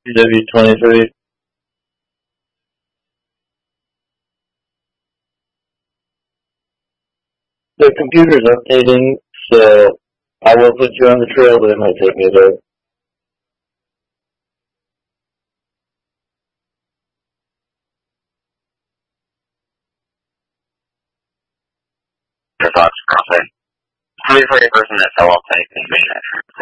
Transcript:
PW23. The computer's updating, so I will put you on the trail, but it might take me a bit. Your thoughts, Crosshair. How many for your person that fell off tank and main entrance?